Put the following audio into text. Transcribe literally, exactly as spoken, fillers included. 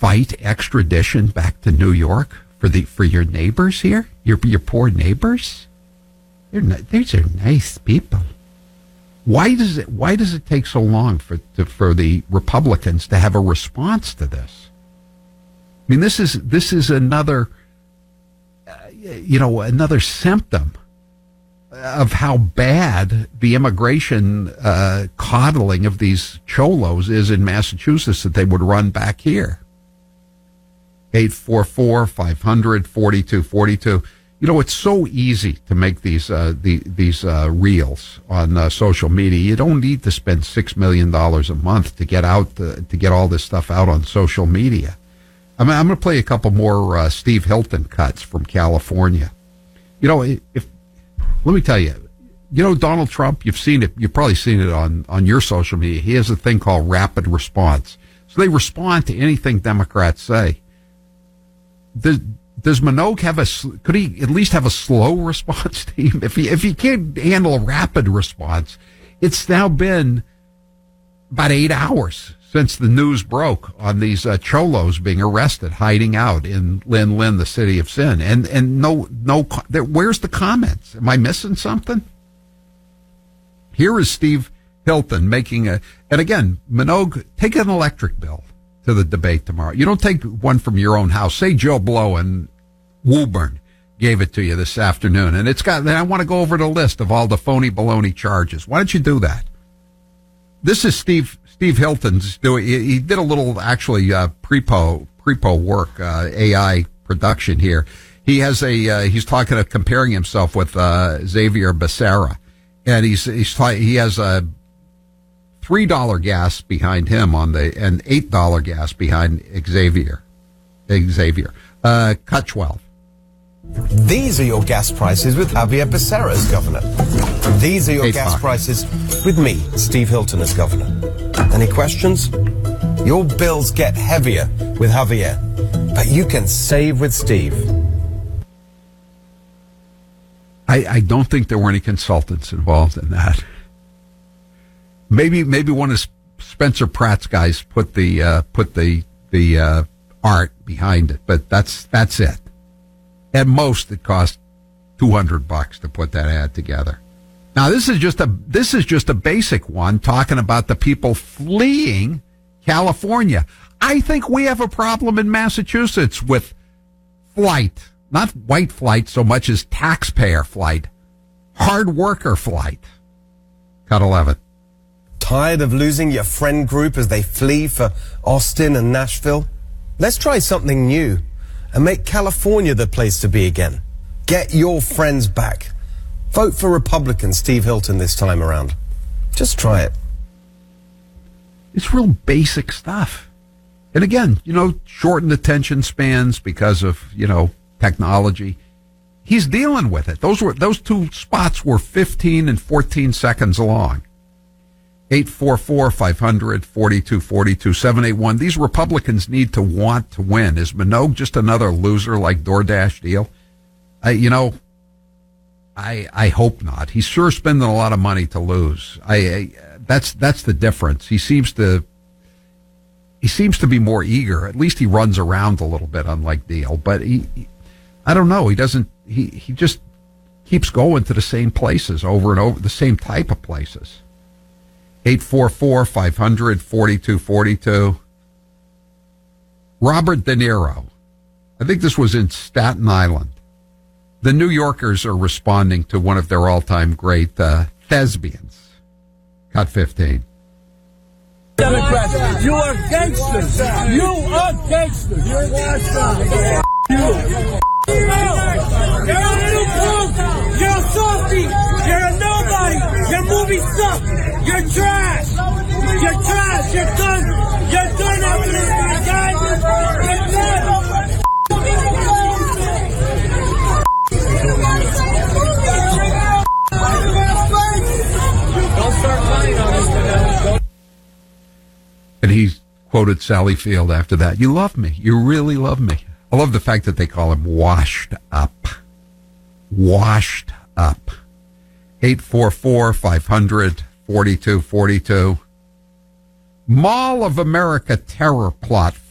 fight extradition back to New York for the for your neighbors here, your your poor neighbors. They're not, these are nice people. Why does it Why does it take so long for to, for the Republicans to have a response to this? I mean, this is this is another, uh, you know, another symptom of how bad the immigration uh, coddling of these cholos is in Massachusetts that they would run back here. eight four four, five hundred, forty-two forty-two. You know, it's so easy to make these uh, the, these uh, reels on uh, social media. You don't need to spend six million dollars a month to get out the, to get all this stuff out on social media. I mean, I'm going to play a couple more uh, Steve Hilton cuts from California. You know, if let me tell you, you know, Donald Trump, you've seen it, you've probably seen it on, on your social media. He has a thing called rapid response. So they respond to anything Democrats say. Does, does Minogue have a, could he at least have a slow response team? If he, if he can't handle a rapid response, it's now been about eight hours since the news broke on these uh, cholos being arrested, hiding out in Lin Lin, the city of sin. And, and no, no, where's the comments? Am I missing something? Here is Steve Hilton making a, and again, Minogue, take an electric bill to the debate tomorrow. You don't take one from your own house. Say Joe Blow and Woburn gave it to you this afternoon, and it's got, I want to go over the list of all the phony baloney charges. Why don't you do that? This is Steve, Steve Hilton's doing, he, he did a little actually, uh, pre-po, pre-po work, uh, A I production here. He has a, uh, he's talking of comparing himself with, uh, Xavier Becerra. And he's, he's, he has a three dollar gas behind him on the, and eight dollar gas behind Xavier, Xavier, uh, cut twelve. These are your gas prices with Javier Becerra as governor. These are your Eight gas five. prices with me, Steve Hilton, as governor. Any questions? Your bills get heavier with Javier, but you can save with Steve. I, I don't think there were any consultants involved in that. Maybe maybe one of Spencer Pratt's guys put the uh, put the the uh, art behind it, but that's that's it. At most, it cost two hundred bucks to put that ad together. Now, this is just a this is just a basic one talking about the people fleeing California. I think we have a problem in Massachusetts with flight, not white flight so much as taxpayer flight, hard worker flight. Cut eleven. Tired of losing your friend group as they flee for Austin and Nashville? Let's try something new and make California the place to be again. Get your friends back. Vote for Republican Steve Hilton this time around. Just try it. It's real basic stuff. And again, you know, shortened attention spans because of, you know, technology. He's dealing with it. Those were those two spots were fifteen and fourteen seconds long. eight four four, five hundred, forty-two forty-two, seven eight one. These Republicans need to want to win. Is Minogue just another loser like DoorDash deal? I, you know, I I hope not. He's sure spending a lot of money to lose. I, I that's that's the difference. He seems to he seems to be more eager. At least he runs around a little bit, unlike Deal. But he, he I don't know. He doesn't. He he just keeps going to the same places over and over, the same type of places. eight four four, five hundred, forty-two forty-two. Robert De Niro. I think this was in Staten Island. The New Yorkers are responding to one of their all-time great uh, thespians. Cut fifteen. Democrats, you are gangsters. You are gangsters. You're washed up. You. You're a little punk. You're a softie. You're a nobody. Your movie sucks. You're trash. You're trash. You're done. You're done after this, guys. You're done. Don't start lying on us. And he quoted Sally Field after that. You love me. You really love me. I love the fact that they call him washed up. Washed up. eight four four, five hundred, forty-two forty-two. Mall of America terror plot